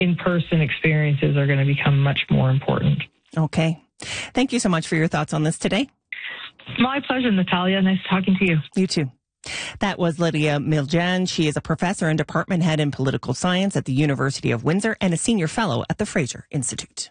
in-person experiences are going to become much more important. Okay. Thank you so much for your thoughts on this today. My pleasure, Natalia. Nice talking to you. You too. That was Lydia Miljan. She is a professor and department head in political science at the University of Windsor and a senior fellow at the Fraser Institute.